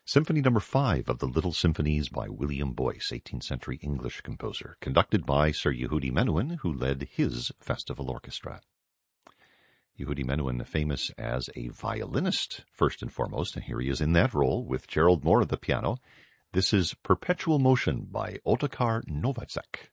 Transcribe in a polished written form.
Symphony Number 5 of the Little Symphonies by William Boyce, 18th century English composer, conducted by Sir Yehudi Menuhin, who led his festival orchestra. Yehudi Menuhin, famous as a violinist, first and foremost, and here he is in that role with Gerald Moore at the piano. This is Perpetual Motion by Otakar Novacek.